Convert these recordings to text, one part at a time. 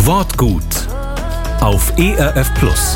Wortgut auf ERF Plus.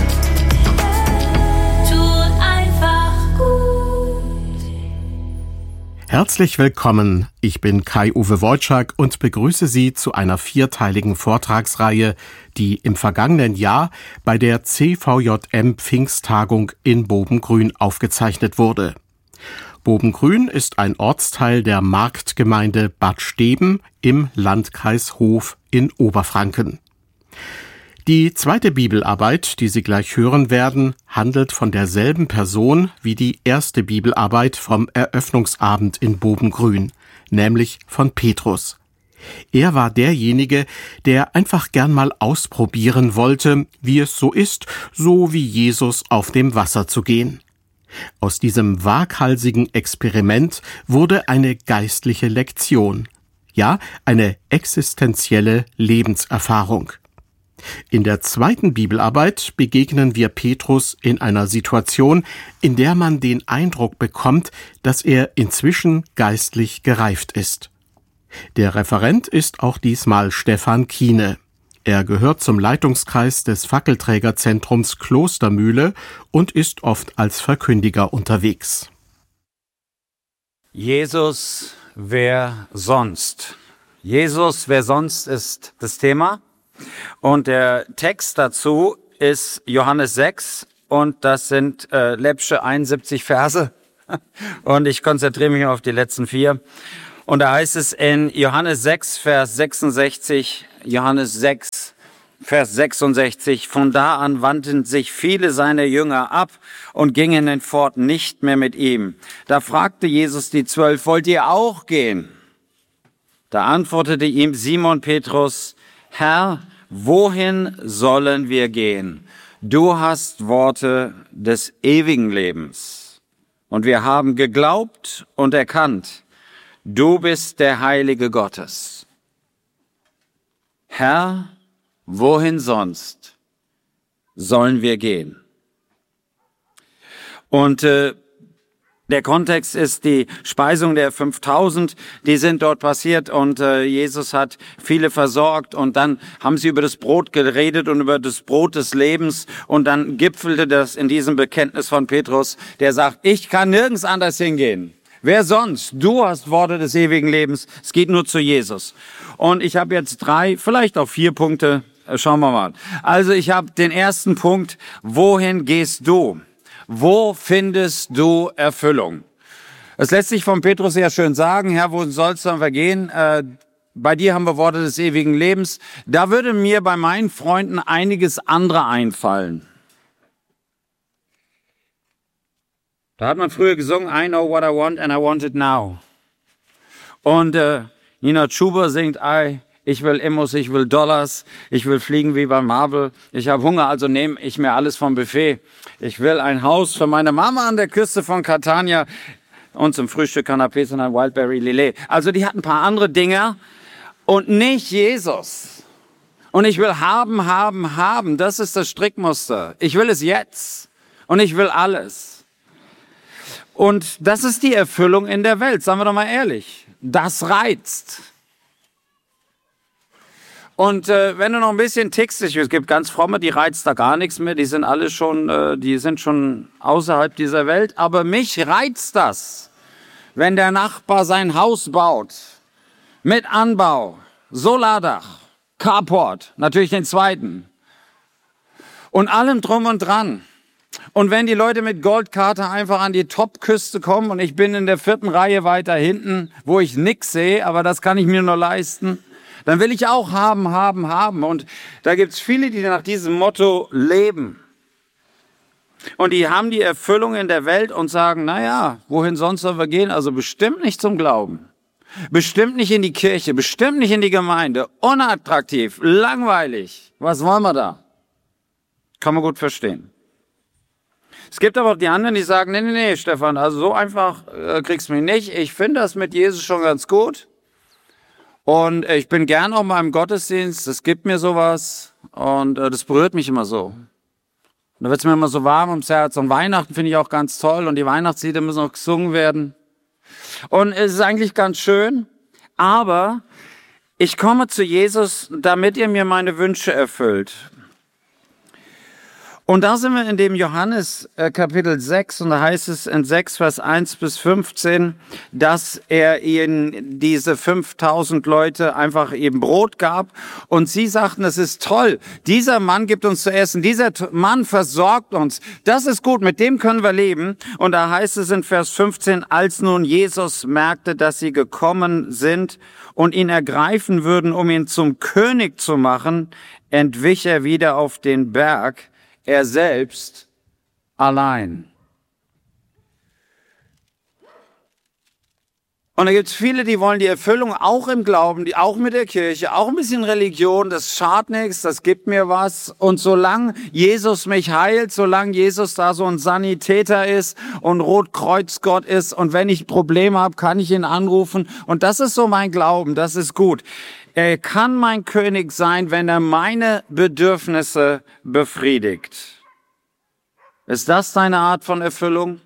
Tut einfach gut. Herzlich willkommen, ich bin Kai-Uwe Wojczak und begrüße Sie zu einer 4-teiligen Vortragsreihe, die im vergangenen Jahr bei der CVJM Pfingsttagung in Bobengrün aufgezeichnet wurde. Bobengrün ist ein Ortsteil der Marktgemeinde Bad Steben im Landkreis Hof in Oberfranken. Die zweite Bibelarbeit, die Sie gleich hören werden, handelt von derselben Person wie die erste Bibelarbeit vom Eröffnungsabend in Bobengrün, nämlich von Petrus. Er war derjenige, der einfach gern mal ausprobieren wollte, wie es so ist, so wie Jesus auf dem Wasser zu gehen. Aus diesem waghalsigen Experiment wurde eine geistliche Lektion, ja, eine existenzielle Lebenserfahrung. In der zweiten Bibelarbeit begegnen wir Petrus in einer Situation, in der man den Eindruck bekommt, dass er inzwischen geistlich gereift ist. Der Referent ist auch diesmal Stefan Kiene. Er gehört zum Leitungskreis des Fackelträgerzentrums Klostermühle und ist oft als Verkündiger unterwegs. Jesus, wer sonst? Jesus, wer sonst ist das Thema. Und der Text dazu ist Johannes 6 und das sind läppsche 71 Verse. Und ich konzentriere mich auf die letzten 4. Und da heißt es in Johannes 6, Vers 66, Johannes 6, Vers 66, von da an wandten sich viele seiner Jünger ab und gingen hinfort nicht mehr mit ihm. Da fragte Jesus die 12, wollt ihr auch gehen? Da antwortete ihm Simon Petrus, Herr, wohin sollen wir gehen? Du hast Worte des ewigen Lebens. Und wir haben geglaubt und erkannt, du bist der Heilige Gottes. Herr, wohin sonst sollen wir gehen? Und der Kontext ist die Speisung der 5000, die sind dort passiert und Jesus hat viele versorgt und dann haben sie über das Brot geredet und über das Brot des Lebens und dann gipfelte das in diesem Bekenntnis von Petrus, der sagt, ich kann nirgends anders hingehen. Wer sonst? Du hast Worte des ewigen Lebens. Es geht nur zu Jesus. Und ich habe jetzt 3, vielleicht auch 4 Punkte. Schauen wir mal. Also ich habe den ersten Punkt. Wohin gehst du? Wo findest du Erfüllung? Es lässt sich von Petrus sehr schön sagen, Herr, wo sollst du vergehen? Bei dir haben wir Worte des ewigen Lebens. Da würde mir bei meinen Freunden einiges andere einfallen. Da hat man früher gesungen, I know what I want and I want it now. Und Nina Chuba singt, ich will Immos, ich will Dollars, ich will fliegen wie bei Marvel. Ich habe Hunger, also nehme ich mir alles vom Buffet. Ich will ein Haus für meine Mama an der Küste von Catania und zum Frühstück Canapés und ein Wildberry Lillet. Also die hatten ein paar andere Dinge und nicht Jesus. Und ich will haben. Das ist das Strickmuster. Ich will es jetzt und ich will alles. Und das ist die Erfüllung in der Welt, sagen wir doch mal ehrlich. Das reizt. Und wenn du noch ein bisschen tickst, es gibt ganz fromme, die reizt da gar nichts mehr, die sind alle schon, die sind schon außerhalb dieser Welt. Aber mich reizt das, wenn der Nachbar sein Haus baut, mit Anbau, Solardach, Carport, natürlich den zweiten und allem drum und dran. Und wenn die Leute mit Goldkarte einfach an die Topküste kommen und ich bin in der 4. Reihe weiter hinten, wo ich nix sehe, aber das kann ich mir nur leisten, dann will ich auch haben. Und da gibt's viele, die nach diesem Motto leben. Und die haben die Erfüllung in der Welt und sagen, naja, wohin sonst sollen wir gehen? Also bestimmt nicht zum Glauben. Bestimmt nicht in die Kirche, bestimmt nicht in die Gemeinde. Unattraktiv, langweilig. Was wollen wir da? Kann man gut verstehen. Es gibt aber auch die anderen, die sagen, nee, Stefan, also so einfach kriegst du mich nicht. Ich finde das mit Jesus schon ganz gut. Und ich bin gern auch mal im Gottesdienst, das gibt mir sowas und das berührt mich immer so. Und da wird es mir immer so warm ums Herz. Und Weihnachten finde ich auch ganz toll und die Weihnachtslieder müssen auch gesungen werden. Und es ist eigentlich ganz schön, aber Ich komme zu Jesus, damit er mir meine Wünsche erfüllt. Und da sind wir in dem Johannes Kapitel 6 und da heißt es in 6 Vers 1 bis 15, dass er ihnen diese 5000 Leute einfach eben Brot gab und sie sagten, das ist toll, dieser Mann gibt uns zu essen, dieser Mann versorgt uns, das ist gut, mit dem können wir leben. Und da heißt es in Vers 15, als nun Jesus merkte, dass sie gekommen sind und ihn ergreifen würden, um ihn zum König zu machen, entwich er wieder auf den Berg, er selbst allein. Und da gibt es viele, die wollen die Erfüllung auch im Glauben, die auch mit der Kirche, auch ein bisschen Religion, das schadet nichts, das gibt mir was. Und solange Jesus mich heilt, solange Jesus da so ein Sanitäter ist und Rotkreuzgott ist und wenn ich Probleme habe, kann ich ihn anrufen. Und das ist so mein Glauben, das ist gut. Er kann mein König sein, wenn er meine Bedürfnisse befriedigt. Ist das deine Art von Erfüllung?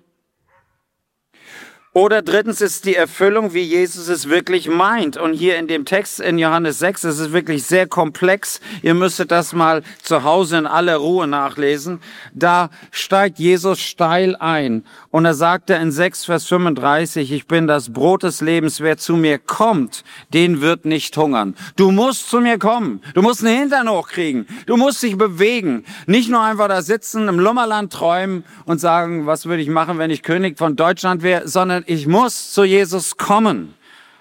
Oder drittens ist die Erfüllung, wie Jesus es wirklich meint. Und hier in dem Text in Johannes 6 ist es wirklich sehr komplex. Ihr müsstet das mal zu Hause in aller Ruhe nachlesen. Da steigt Jesus steil ein. Und er sagte in 6 Vers 35, ich bin das Brot des Lebens. Wer zu mir kommt, den wird nicht hungern. Du musst zu mir kommen. Du musst einen Hintern hochkriegen. Du musst dich bewegen. Nicht nur einfach da sitzen, im Lummerland träumen und sagen, was würde ich machen, wenn ich König von Deutschland wäre, sondern ich muss zu Jesus kommen.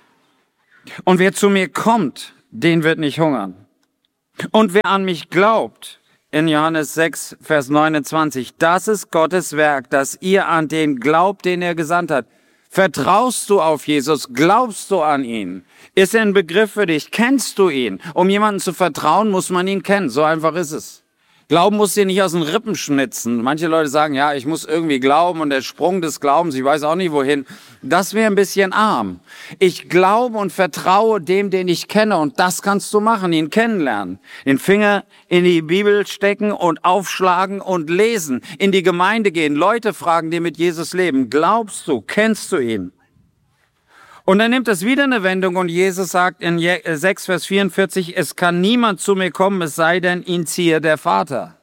Und wer zu mir kommt, den wird nicht hungern. Und wer an mich glaubt, in Johannes 6, Vers 29, das ist Gottes Werk, dass ihr an den glaubt, den er gesandt hat. Vertraust du auf Jesus? Glaubst du an ihn? Ist er ein Begriff für dich? Kennst du ihn? Um jemanden zu vertrauen, muss man ihn kennen. So einfach ist es. Glauben muss dir nicht aus den Rippen schnitzen. Manche Leute sagen, ja, ich muss irgendwie glauben und der Sprung des Glaubens, ich weiß auch nicht wohin. Das wäre ein bisschen arm. Ich glaube und vertraue dem, den ich kenne und das kannst du machen, ihn kennenlernen. Den Finger in die Bibel stecken und aufschlagen und lesen. In die Gemeinde gehen, Leute fragen, die mit Jesus leben. Glaubst du, kennst du ihn? Und dann nimmt es wieder eine Wendung und Jesus sagt in 6, Vers 44, es kann niemand zu mir kommen, es sei denn, ihn ziehe der Vater.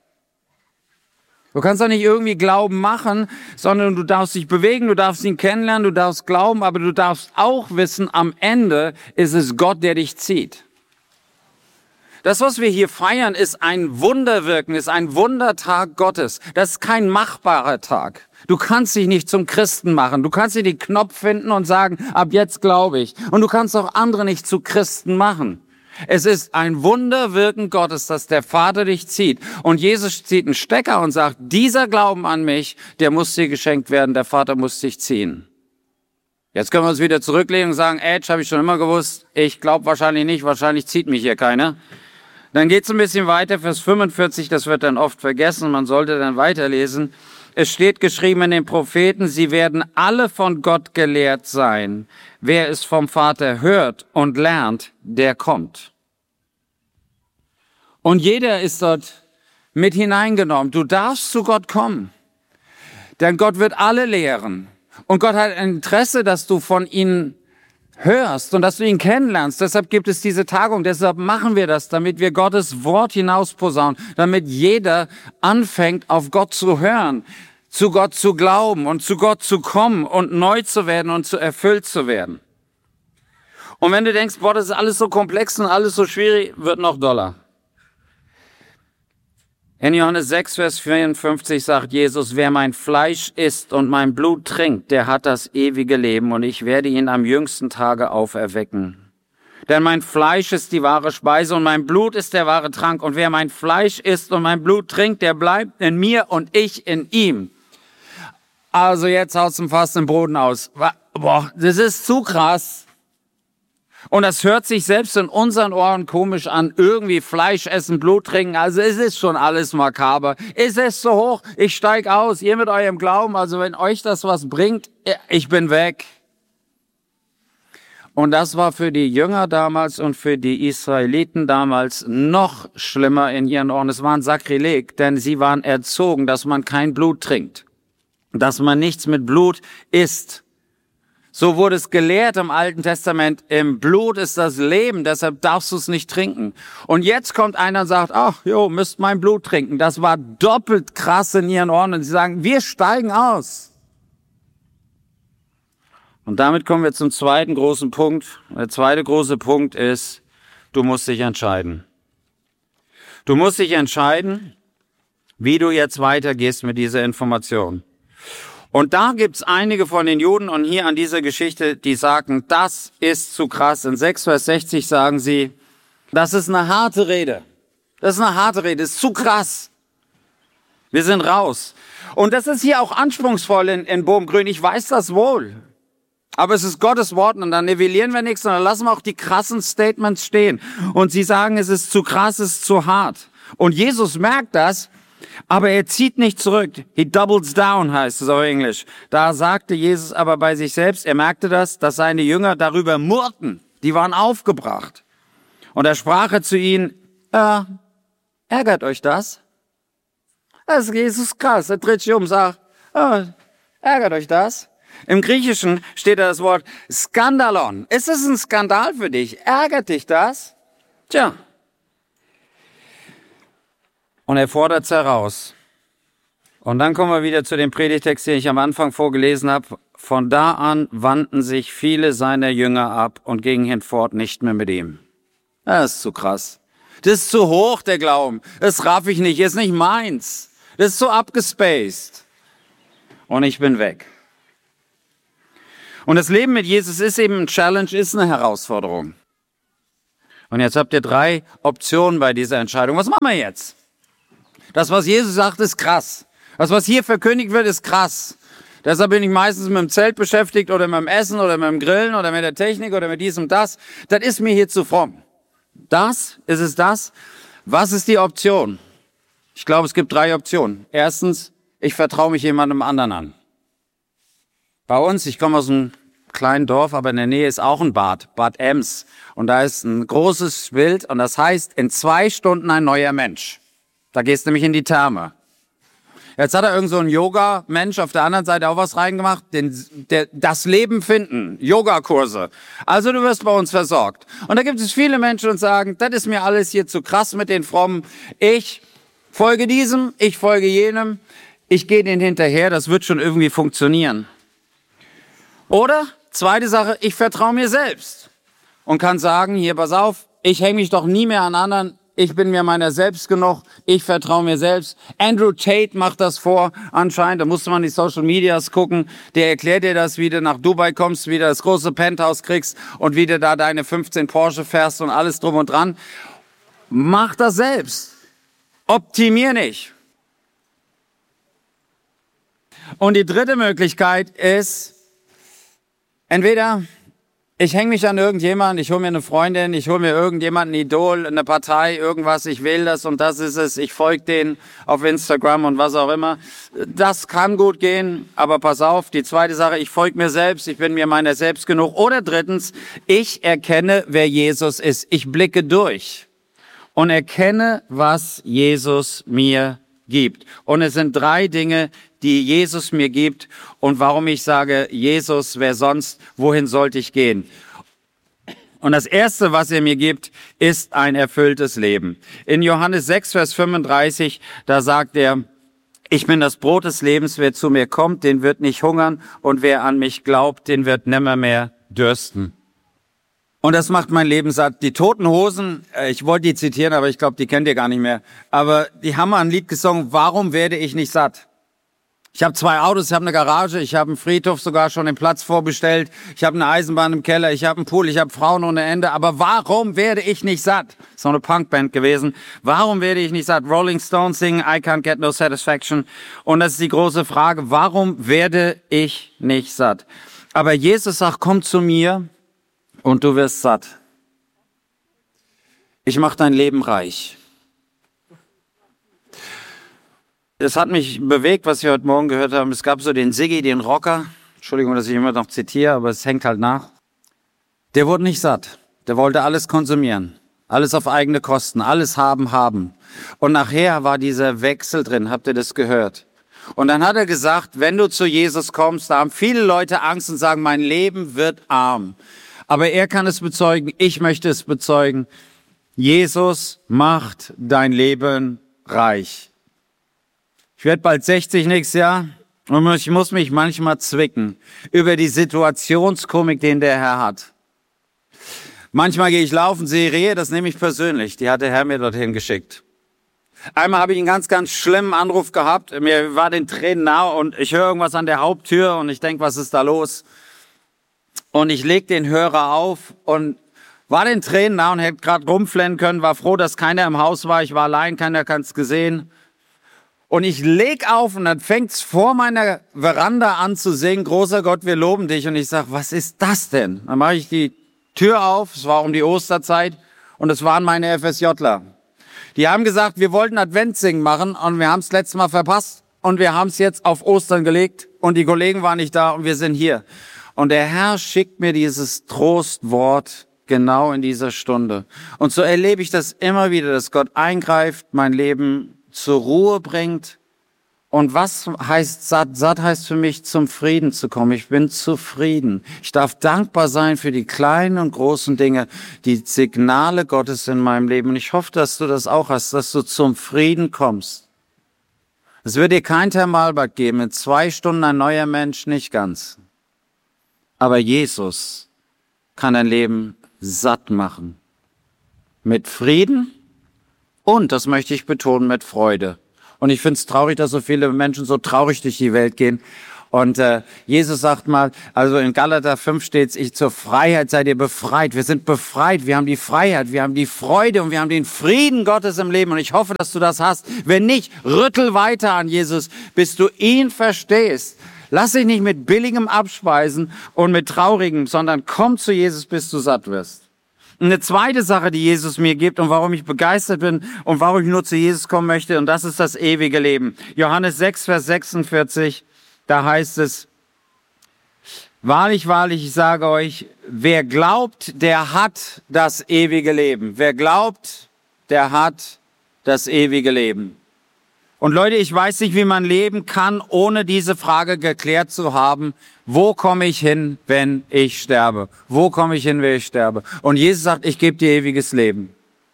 Du kannst doch nicht irgendwie Glauben machen, sondern du darfst dich bewegen, du darfst ihn kennenlernen, du darfst glauben, aber du darfst auch wissen, am Ende ist es Gott, der dich zieht. Das, was wir hier feiern, ist ein Wunderwirken, ist ein Wundertag Gottes. Das ist kein machbarer Tag. Du kannst dich nicht zum Christen machen. Du kannst dir den Knopf finden und sagen, ab jetzt glaube ich. Und du kannst auch andere nicht zu Christen machen. Es ist ein Wunderwirken Gottes, dass der Vater dich zieht. Und Jesus zieht einen Stecker und sagt, dieser Glauben an mich, der muss dir geschenkt werden. Der Vater muss dich ziehen. Jetzt können wir uns wieder zurücklehnen und sagen, habe ich schon immer gewusst. Ich glaube wahrscheinlich nicht, wahrscheinlich zieht mich hier keiner. Dann geht's ein bisschen weiter, Vers 45, das wird dann oft vergessen, man sollte dann weiterlesen. Es steht geschrieben in den Propheten, sie werden alle von Gott gelehrt sein. Wer es vom Vater hört und lernt, der kommt. Und jeder ist dort mit hineingenommen. Du darfst zu Gott kommen, denn Gott wird alle lehren. Und Gott hat ein Interesse, dass du von ihnen hörst und dass du ihn kennenlernst. Deshalb gibt es diese Tagung, deshalb machen wir das, damit wir Gottes Wort hinausposaunen, damit jeder anfängt, auf Gott zu hören, zu Gott zu glauben und zu Gott zu kommen und neu zu werden und zu erfüllt zu werden. Und wenn du denkst, boah, das ist alles so komplex und alles so schwierig, wird noch doller. In Johannes 6, Vers 54 sagt Jesus, wer mein Fleisch isst und mein Blut trinkt, der hat das ewige Leben und ich werde ihn am jüngsten Tage auferwecken. Denn mein Fleisch ist die wahre Speise und mein Blut ist der wahre Trank. Und wer mein Fleisch isst und mein Blut trinkt, der bleibt in mir und ich in ihm. Also jetzt haut's ihm fast den Boden aus. Boah, das ist zu krass. Und das hört sich selbst in unseren Ohren komisch an, irgendwie Fleisch essen, Blut trinken, also es ist schon alles makaber. Es ist so hoch, ich steig aus, ihr mit eurem Glauben, also wenn euch das was bringt, ich bin weg. Und das war für die Jünger damals und für die Israeliten damals noch schlimmer in ihren Ohren. Es war ein Sakrileg, denn sie waren erzogen, dass man kein Blut trinkt, dass man nichts mit Blut isst. So wurde es gelehrt im Alten Testament, im Blut ist das Leben, deshalb darfst du es nicht trinken. Und jetzt kommt einer und sagt, ach, müsst mein Blut trinken. Das war doppelt krass in ihren Ohren. Und sie sagen, wir steigen aus. Und damit kommen wir zum zweiten großen Punkt. Der zweite große Punkt ist, du musst dich entscheiden. Du musst dich entscheiden, wie du jetzt weitergehst mit dieser Information. Und da gibt's einige von den Juden und hier an dieser Geschichte, die sagen, das ist zu krass. In 6 Vers 60 sagen sie, das ist eine harte Rede. Das ist eine harte Rede, das ist zu krass. Wir sind raus. Und das ist hier auch anspruchsvoll in Bohmgrün, ich weiß das wohl. Aber es ist Gottes Wort und dann nivellieren wir nichts, sondern lassen wir auch die krassen Statements stehen. Und sie sagen, es ist zu krass, es ist zu hart. Und Jesus merkt das. Aber er zieht nicht zurück. He doubles down, heißt es auf Englisch. Da sagte Jesus aber bei sich selbst, er merkte das, dass seine Jünger darüber murrten. Die waren aufgebracht. Und er sprach zu ihnen, ärgert euch das? Das ist Jesus krass. Er dreht sich um und sagt, ärgert euch das? Im Griechischen steht da das Wort Skandalon. Ist es ein Skandal für dich? Ärgert dich das? Tja. Und er fordert es heraus. Und dann kommen wir wieder zu dem Predigtext, den ich am Anfang vorgelesen habe. Von da an wandten sich viele seiner Jünger ab und gingen hinfort nicht mehr mit ihm. Das ist zu krass. Das ist zu hoch, der Glauben. Das raff ich nicht, ist nicht meins. Das ist so abgespaced. Und ich bin weg. Und das Leben mit Jesus ist eben ein Challenge, ist eine Herausforderung. Und jetzt habt ihr 3 Optionen bei dieser Entscheidung. Was machen wir jetzt? Das, was Jesus sagt, ist krass. Das, was hier verkündigt wird, ist krass. Deshalb bin ich meistens mit dem Zelt beschäftigt oder mit dem Essen oder mit dem Grillen oder mit der Technik oder mit diesem, das. Das ist mir hier zu fromm. Ist es das? Was ist die Option? Ich glaube, es gibt 3 Optionen. Erstens, ich vertraue mich jemandem anderen an. Bei uns, ich komme aus einem kleinen Dorf, aber in der Nähe ist auch ein Bad Ems. Und da ist ein großes Bild und das heißt, in 2 Stunden ein neuer Mensch. Da gehst du nämlich in die Therme. Jetzt hat irgend so ein Yoga-Mensch auf der anderen Seite auch was reingemacht, das Leben finden, Yogakurse. Also du wirst bei uns versorgt. Und da gibt es viele Menschen und sagen, das ist mir alles hier zu krass mit den Frommen. Ich folge diesem, ich folge jenem, ich gehe denen hinterher, das wird schon irgendwie funktionieren. Oder, zweite Sache, ich vertraue mir selbst und kann sagen, hier, pass auf, ich hänge mich doch nie mehr an anderen, ich bin mir meiner selbst genug, ich vertraue mir selbst. Andrew Tate macht das vor, anscheinend, da musste man die Social Medias gucken, der erklärt dir das, wie du nach Dubai kommst, wie du das große Penthouse kriegst und wie du da deine 15 Porsche fährst und alles drum und dran. Mach das selbst. Optimier nicht. Und die dritte Möglichkeit ist, entweder ich hänge mich an irgendjemanden, ich hole mir eine Freundin, ich hole mir irgendjemanden, ein Idol, eine Partei, irgendwas, ich wähle das und das ist es, ich folge denen auf Instagram und was auch immer. Das kann gut gehen, aber pass auf, die zweite Sache, ich folge mir selbst, ich bin mir meiner selbst genug. Oder drittens, ich erkenne, wer Jesus ist. Ich blicke durch und erkenne, was Jesus mir gibt. Und es sind 3 Dinge, die Jesus mir gibt und warum ich sage, Jesus, wer sonst, wohin sollte ich gehen? Und das Erste, was er mir gibt, ist ein erfülltes Leben. In Johannes 6, Vers 35, da sagt er, ich bin das Brot des Lebens, wer zu mir kommt, den wird nicht hungern und wer an mich glaubt, den wird nimmer mehr dürsten. Und das macht mein Leben satt. Die Toten Hosen, ich wollte die zitieren, aber ich glaube, die kennt ihr gar nicht mehr. Aber die haben mal ein Lied gesungen, warum werde ich nicht satt? Ich habe 2 Autos, ich habe eine Garage, ich habe einen Friedhof sogar schon den Platz vorbestellt, ich habe eine Eisenbahn im Keller, ich habe einen Pool, ich habe Frauen ohne Ende. Aber warum werde ich nicht satt? Ist noch eine Punkband gewesen. Warum werde ich nicht satt? Rolling Stones singen I Can't Get No Satisfaction. Und das ist die große Frage, warum werde ich nicht satt? Aber Jesus sagt, komm zu mir und du wirst satt. Ich mache dein Leben reich. Es hat mich bewegt, was wir heute Morgen gehört haben. Es gab so den Siggi, den Rocker. Entschuldigung, dass ich immer noch zitiere, aber es hängt halt nach. Der wurde nicht satt. Der wollte alles konsumieren. Alles auf eigene Kosten. Alles haben. Und nachher war dieser Wechsel drin. Habt ihr das gehört? Und dann hat er gesagt, wenn du zu Jesus kommst, da haben viele Leute Angst und sagen, mein Leben wird arm. Aber er kann es bezeugen, ich möchte es bezeugen. Jesus macht dein Leben reich. Ich werde bald 60 nächstes Jahr und ich muss mich manchmal zwicken über die Situationskomik, den der Herr hat. Manchmal gehe ich laufen, sehe Rehe, das nehme ich persönlich. Die hat der Herr mir dorthin geschickt. Einmal habe ich einen ganz, ganz schlimmen Anruf gehabt. Mir war den Tränen nahe und ich höre irgendwas an der Haupttür und ich denke, was ist da los? Und ich leg den Hörer auf und war den Tränen nahe und hätte gerade rumflennen können, war froh, dass keiner im Haus war. Ich war allein, keiner hat es gesehen. Und ich leg auf und dann fängt's vor meiner Veranda an zu singen, großer Gott, wir loben dich. Und ich sag, was ist das denn? Dann mache ich die Tür auf, es war um die Osterzeit und es waren meine FSJler. Die haben gesagt, wir wollten Adventssingen machen und wir haben es letztes Mal verpasst und wir haben es jetzt auf Ostern gelegt und die Kollegen waren nicht da und wir sind hier. Und der Herr schickt mir dieses Trostwort genau in dieser Stunde. Und so erlebe ich das immer wieder, dass Gott eingreift, mein Leben zur Ruhe bringt. Und was heißt satt? Satt heißt für mich, zum Frieden zu kommen. Ich bin zufrieden. Ich darf dankbar sein für die kleinen und großen Dinge, die Signale Gottes in meinem Leben. Und ich hoffe, dass du das auch hast, dass du zum Frieden kommst. Es wird dir kein Thermalbad geben, in 2 Stunden ein neuer Mensch, nicht ganz. Aber Jesus kann dein Leben satt machen. Mit Frieden und, das möchte ich betonen, mit Freude. Und ich finde es traurig, dass so viele Menschen so traurig durch die Welt gehen. Und Jesus sagt mal, also in Galater 5 steht es, zur Freiheit seid ihr befreit. Wir sind befreit, wir haben die Freiheit, wir haben die Freude und wir haben den Frieden Gottes im Leben. Und ich hoffe, dass du das hast. Wenn nicht, rüttel weiter an Jesus, bis du ihn verstehst. Lass dich nicht mit billigem abspeisen und mit traurigem, sondern komm zu Jesus, bis du satt wirst. Eine zweite Sache, die Jesus mir gibt und warum ich begeistert bin und warum ich nur zu Jesus kommen möchte, und das ist das ewige Leben. Johannes 6, Vers 46, da heißt es, wahrlich, wahrlich, ich sage euch, wer glaubt, der hat das ewige Leben. Wer glaubt, der hat das ewige Leben. Und Leute, ich weiß nicht, wie man leben kann, ohne diese Frage geklärt zu haben. Wo komme ich hin, wenn ich sterbe? Wo komme ich hin, wenn ich sterbe? Und Jesus sagt, ich gebe dir ewiges Leben.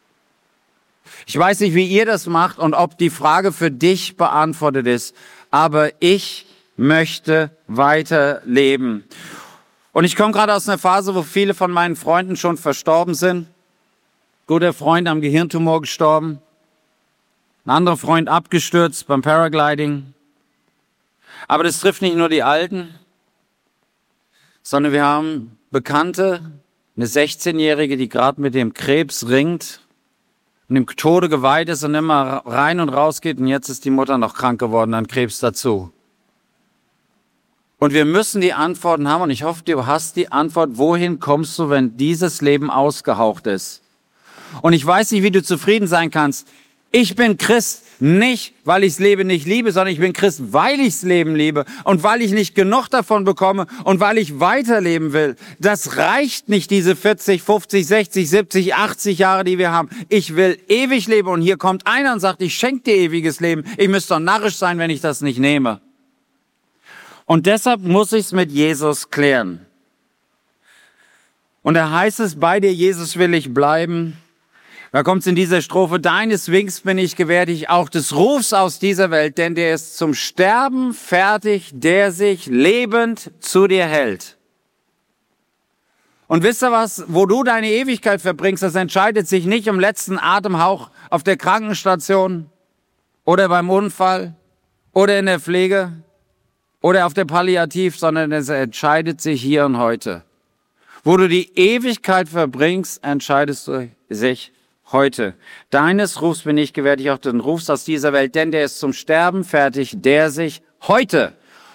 Ich weiß nicht, wie ihr das macht und ob die Frage für dich beantwortet ist, aber ich möchte weiterleben. Und ich komme gerade aus einer Phase, wo viele von meinen Freunden schon verstorben sind. Guter Freund am Gehirntumor gestorben. Ein anderer Freund abgestürzt beim Paragliding. Aber das trifft nicht nur die Alten, sondern wir haben Bekannte, eine 16-Jährige, die gerade mit dem Krebs ringt und dem Tode geweiht ist und immer rein und raus geht. Und jetzt ist die Mutter noch krank geworden an Krebs dazu. Und wir müssen die Antworten haben. Und ich hoffe, du hast die Antwort, wohin kommst du, wenn dieses Leben ausgehaucht ist? Und ich weiß nicht, wie du zufrieden sein kannst. Ich bin Christ nicht, weil ich das Leben nicht liebe, sondern ich bin Christ, weil ich das Leben liebe und weil ich nicht genug davon bekomme und weil ich weiterleben will. Das reicht nicht, diese 40, 50, 60, 70, 80 Jahre, die wir haben. Ich will ewig leben und hier kommt einer und sagt, ich schenke dir ewiges Leben. Ich müsste doch narrisch sein, wenn ich das nicht nehme. Und deshalb muss ich es mit Jesus klären. Und da heißt es, bei dir, Jesus, will ich bleiben. Da kommt es in dieser Strophe, deines Winks bin ich gewärtig, auch des Rufs aus dieser Welt, denn der ist zum Sterben fertig, der sich lebend zu dir hält. Und wisst ihr was, wo du deine Ewigkeit verbringst, das entscheidet sich nicht im letzten Atemhauch auf der Krankenstation oder beim Unfall oder in der Pflege oder auf der Palliativ, sondern es entscheidet sich hier und heute. Wo du die Ewigkeit verbringst, entscheidest du sich heute. Deines Rufs bin ich gewärtig, auch den Rufs aus dieser Welt, denn der ist zum Sterben fertig, der sich heute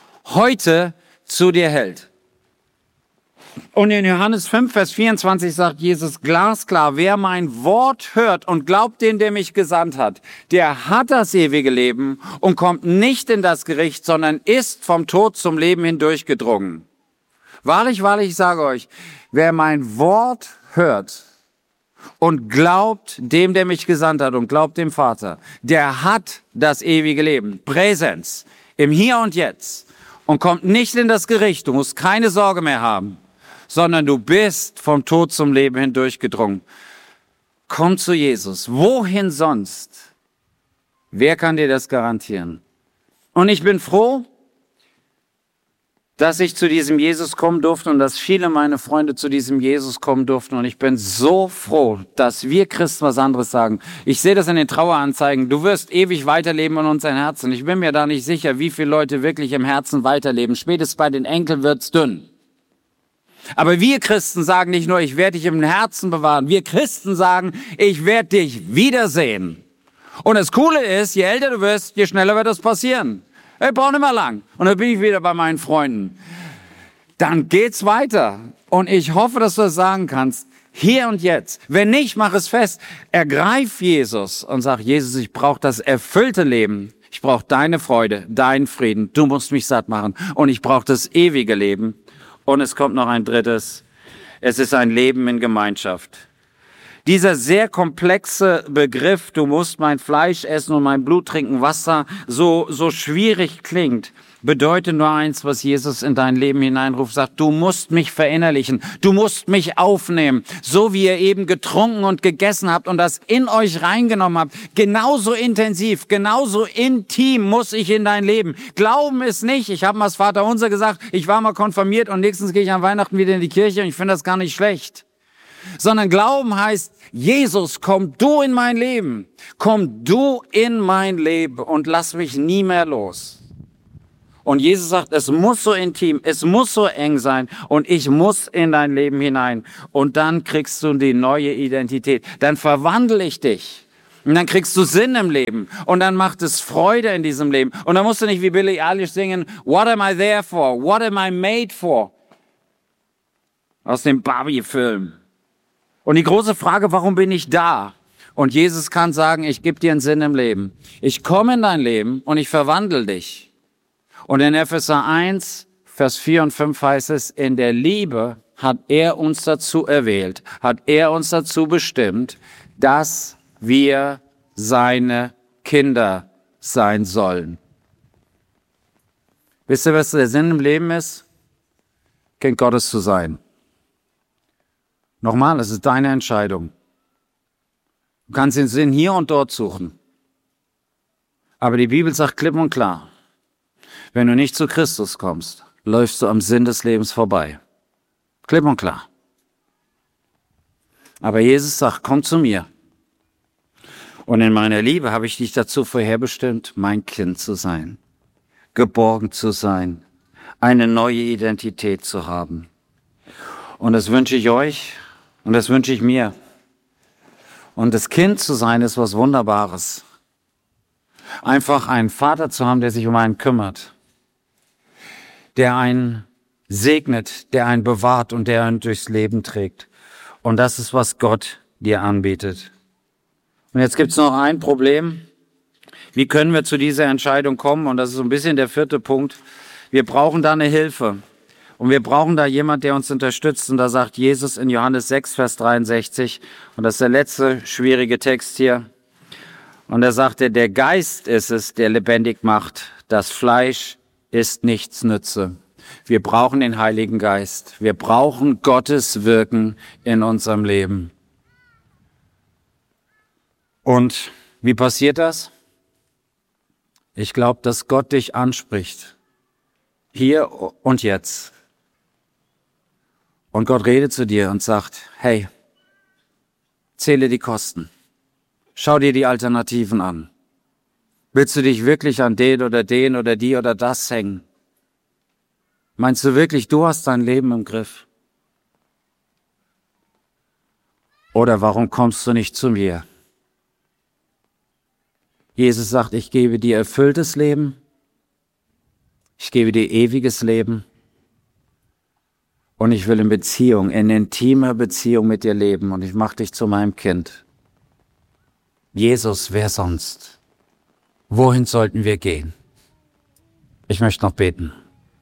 zu dir hält. Und in Johannes 5, Vers 24 sagt Jesus glasklar, wer mein Wort hört und glaubt den, der mich gesandt hat, der hat das ewige Leben und kommt nicht in das Gericht, sondern ist vom Tod zum Leben hindurchgedrungen. Wahrlich, wahrlich, ich sage euch, wer mein Wort hört und glaubt dem, der mich gesandt hat und glaubt dem Vater, der hat das ewige Leben. Präsens. im Hier und Jetzt und kommt nicht in das Gericht. Du musst keine Sorge mehr haben, sondern du bist vom Tod zum Leben hindurchgedrungen. Komm zu Jesus. Wohin sonst? Wer kann dir das garantieren? Und ich bin froh, dass ich zu diesem Jesus kommen durfte und dass viele meiner Freunde zu diesem Jesus kommen durften. Und ich bin so froh, dass wir Christen was anderes sagen. Ich sehe das in den Traueranzeigen. Du wirst ewig weiterleben in unseren Herzen. Ich bin mir da nicht sicher, wie viele Leute wirklich im Herzen weiterleben. Spätestens bei den Enkeln wird's dünn. Aber wir Christen sagen nicht nur, ich werde dich im Herzen bewahren. Wir Christen sagen, ich werde dich wiedersehen. Und das Coole ist, je älter du wirst, je schneller wird das passieren. Ich brauche nicht mehr lang. Und dann bin ich wieder bei meinen Freunden. Dann geht's weiter. Und ich hoffe, dass du das sagen kannst. Hier und jetzt. Wenn nicht, mach es fest. Ergreif Jesus und sag, Jesus, ich brauche das erfüllte Leben. Ich brauche deine Freude, deinen Frieden. Du musst mich satt machen. Und ich brauche das ewige Leben. Und es kommt noch ein drittes. Es ist ein Leben in Gemeinschaft. Dieser sehr komplexe Begriff, du musst mein Fleisch essen und mein Blut trinken, was da so schwierig klingt, bedeutet nur eins, was Jesus in dein Leben hineinruft, sagt, du musst mich verinnerlichen, du musst mich aufnehmen, so wie ihr eben getrunken und gegessen habt und das in euch reingenommen habt, genauso intensiv, genauso intim muss ich in dein Leben. Glauben ist nicht, ich habe mal das Vaterunser gesagt, ich war mal konfirmiert und nächstens gehe ich an Weihnachten wieder in die Kirche und ich finde das gar nicht schlecht. Sondern Glauben heißt, Jesus, komm du in mein Leben. Komm du in mein Leben und lass mich nie mehr los. Und Jesus sagt, es muss so intim, es muss so eng sein und ich muss in dein Leben hinein. Und dann kriegst du die neue Identität. Dann verwandle ich dich. Und dann kriegst du Sinn im Leben. Und dann macht es Freude in diesem Leben. Und dann musst du nicht wie Billie Eilish singen, What am I there for? What am I made for? Aus dem Barbie-Film. Und die große Frage, warum bin ich da? Und Jesus kann sagen, ich gebe dir einen Sinn im Leben. Ich komme in dein Leben und ich verwandle dich. Und in Epheser 1, Vers 4 und 5 heißt es, in der Liebe hat er uns dazu erwählt, hat er uns dazu bestimmt, dass wir seine Kinder sein sollen. Wisst ihr, was der Sinn im Leben ist? Kind Gottes zu sein. Nochmal, es ist deine Entscheidung. Du kannst den Sinn hier und dort suchen. Aber die Bibel sagt klipp und klar, wenn du nicht zu Christus kommst, läufst du am Sinn des Lebens vorbei. Klipp und klar. Aber Jesus sagt, komm zu mir. Und in meiner Liebe habe ich dich dazu vorherbestimmt, mein Kind zu sein, geborgen zu sein, eine neue Identität zu haben. Und das wünsche ich euch. Und das wünsche ich mir. Und das Kind zu sein ist was Wunderbares. Einfach einen Vater zu haben, der sich um einen kümmert. Der einen segnet, der einen bewahrt und der einen durchs Leben trägt. Und das ist, was Gott dir anbietet. Und jetzt gibt es noch ein Problem. Wie können wir zu dieser Entscheidung kommen? Und das ist so ein bisschen der vierte Punkt. Wir brauchen da eine Hilfe. Und wir brauchen da jemand, der uns unterstützt. Und da sagt Jesus in Johannes 6, Vers 63, und das ist der letzte schwierige Text hier. Und da sagt er, der Geist ist es, der lebendig macht. Das Fleisch ist nichts nütze. Wir brauchen den Heiligen Geist. Wir brauchen Gottes Wirken in unserem Leben. Und wie passiert das? Ich glaube, dass Gott dich anspricht. Hier und jetzt. Und Gott redet zu dir und sagt, hey, zähle die Kosten. Schau dir die Alternativen an. Willst du dich wirklich an den oder die oder das hängen? Meinst du wirklich, du hast dein Leben im Griff? Oder warum kommst du nicht zu mir? Jesus sagt, ich gebe dir erfülltes Leben. Ich gebe dir ewiges Leben. Und ich will in Beziehung, in intimer Beziehung mit dir leben. Und ich mache dich zu meinem Kind. Jesus, wer sonst? Wohin sollten wir gehen? Ich möchte noch beten.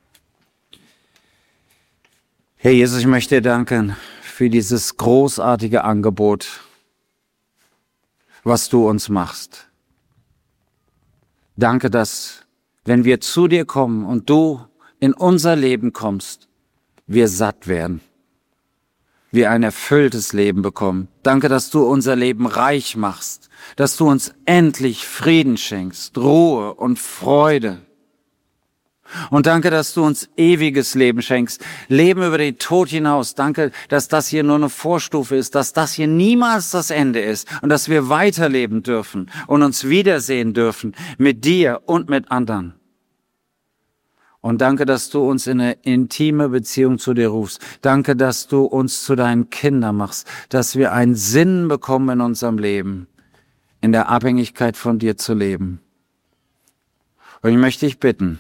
Herr Jesus, ich möchte dir danken für dieses großartige Angebot, was du uns machst. Danke, dass wenn wir zu dir kommen und du in unser Leben kommst, wir satt werden, wir ein erfülltes Leben bekommen. Danke, dass du unser Leben reich machst, dass du uns endlich Frieden schenkst, Ruhe und Freude. Und danke, dass du uns ewiges Leben schenkst, Leben über den Tod hinaus. Danke, dass das hier nur eine Vorstufe ist, dass das hier niemals das Ende ist und dass wir weiterleben dürfen und uns wiedersehen dürfen mit dir und mit anderen. Und danke, dass du uns in eine intime Beziehung zu dir rufst. Danke, dass du uns zu deinen Kindern machst, dass wir einen Sinn bekommen in unserem Leben, in der Abhängigkeit von dir zu leben. Und ich möchte dich bitten,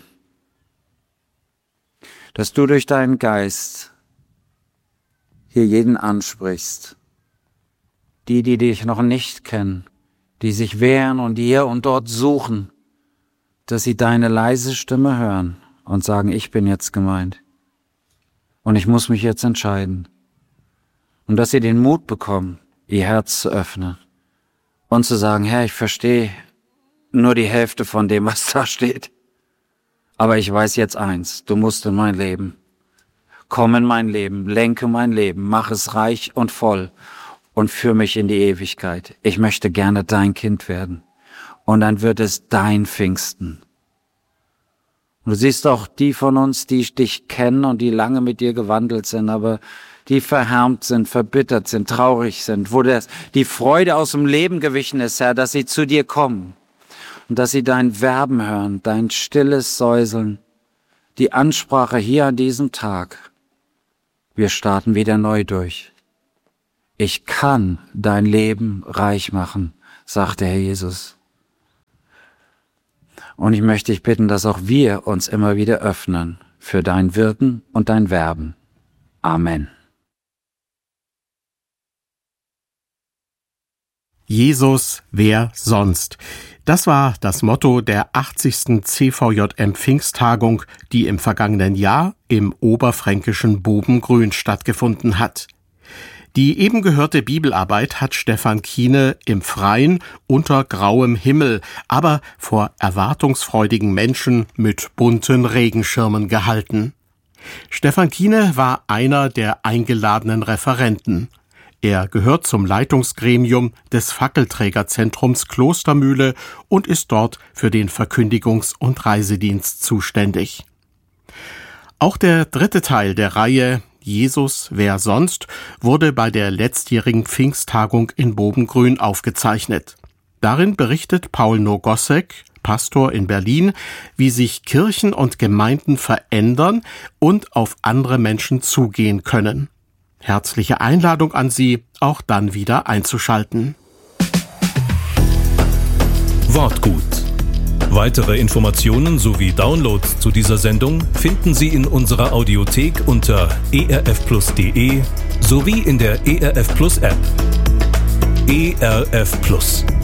dass du durch deinen Geist hier jeden ansprichst. Die dich noch nicht kennen, die sich wehren und hier und dort suchen, dass sie deine leise Stimme hören und sagen, ich bin jetzt gemeint. Und ich muss mich jetzt entscheiden. Und dass sie den Mut bekommen, ihr Herz zu öffnen und zu sagen, Herr, ich verstehe nur die Hälfte von dem, was da steht. Aber ich weiß jetzt eins, du musst in mein Leben. Komm in mein Leben, lenke mein Leben, mach es reich und voll und führ mich in die Ewigkeit. Ich möchte gerne dein Kind werden. Und dann wird es dein Pfingsten. Und du siehst auch die von uns, die dich kennen und die lange mit dir gewandelt sind, aber die verhärmt sind, verbittert sind, traurig sind, wo die Freude aus dem Leben gewichen ist, Herr, dass sie zu dir kommen. Und dass sie dein Werben hören, dein stilles Säuseln, die Ansprache hier an diesem Tag. Wir starten wieder neu durch. Ich kann dein Leben reich machen, sagt der Herr Jesus. Und ich möchte dich bitten, dass auch wir uns immer wieder öffnen für dein Wirken und dein Werben. Amen. Jesus, wer sonst? Das war das Motto der 80. CVJM Pfingsttagung, die im vergangenen Jahr im oberfränkischen Bobengrün stattgefunden hat. Die eben gehörte Bibelarbeit hat Stefan Kiene im Freien unter grauem Himmel, aber vor erwartungsfreudigen Menschen mit bunten Regenschirmen gehalten. Stefan Kiene war einer der eingeladenen Referenten. Er gehört zum Leitungsgremium des Fackelträgerzentrums Klostermühle und ist dort für den Verkündigungs- und Reisedienst zuständig. Auch der dritte Teil der Reihe Jesus, wer sonst, wurde bei der letztjährigen Pfingsttagung in Bobengrün aufgezeichnet. Darin berichtet Paul Nogossek, Pastor in Berlin, wie sich Kirchen und Gemeinden verändern und auf andere Menschen zugehen können. Herzliche Einladung an Sie, auch dann wieder einzuschalten. Wortgut. Weitere Informationen sowie Downloads zu dieser Sendung finden Sie in unserer Audiothek unter erfplus.de sowie in der ERF Plus App. ERF Plus.